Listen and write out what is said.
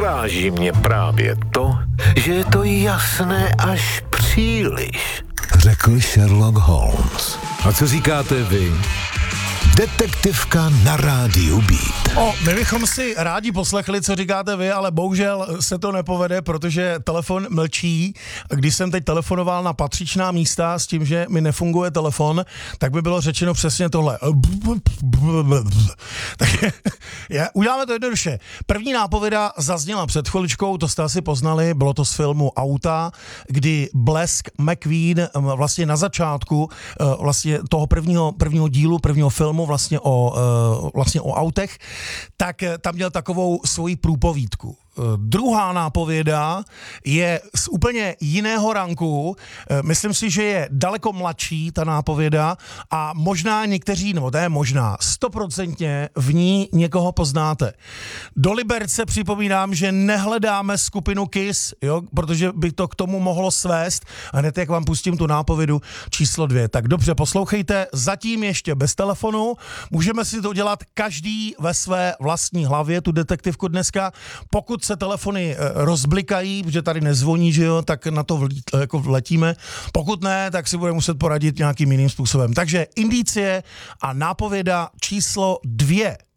zaráží mě právě to, že je to jasné až příliš, řekl Sherlock Holmes. A co říkáte vy? Detektivka na rádiu Beat. My bychom si rádi poslechli, co říkáte vy, ale bohužel se to nepovede, protože telefon mlčí. Když jsem teď telefonoval na patřičná místa s tím, že mi nefunguje telefon, tak by bylo řečeno přesně tohle. Tak uděláme to jednoduše. První nápověda zazněla před chviličkou, to jste asi poznali, bylo to z filmu Auta, kdy Blesk McQueen vlastně na začátku vlastně toho prvního dílu, prvního filmu vlastně o autech, tak tam měl takovou svoji průpovídku. Druhá nápověda je z úplně jiného ranku. Myslím si, že je daleko mladší ta nápověda a možná někteří, nebo to je možná, 100% v ní někoho poznáte. Do Liberce připomínám, že nehledáme skupinu KISS, jo, protože by to k tomu mohlo svést. A hned jak vám pustím tu nápovědu číslo 2. Tak dobře, poslouchejte, zatím ještě bez telefonu. Můžeme si to dělat každý ve své vlastní hlavě, tu detektivku dneska. Pokud se telefony rozblikají, protože tady nezvoní, že jo, tak na to vletíme. Pokud ne, tak si budeme muset poradit nějakým jiným způsobem. Takže indicie a nápověda číslo 2.